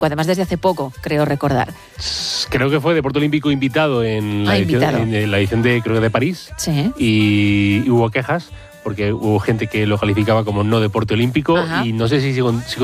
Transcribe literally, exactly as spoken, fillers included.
además desde hace poco, creo recordar. Creo que fue deporte olímpico invitado en la, ah, edición, invitado. en la edición de, creo que de París. Sí. Y, y hubo quejas porque hubo gente que lo calificaba como no deporte olímpico. Ajá. Y no sé si, si